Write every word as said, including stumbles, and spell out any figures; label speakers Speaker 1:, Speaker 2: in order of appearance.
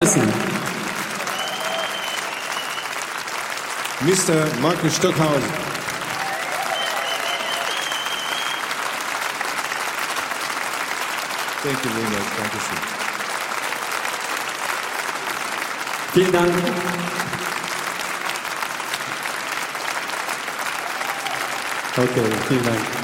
Speaker 1: Dankeschön.
Speaker 2: Mister Markus Stockhausen. Thank you very much. Dankeschön.
Speaker 1: Vielen Dank. Okay, vielen Dank.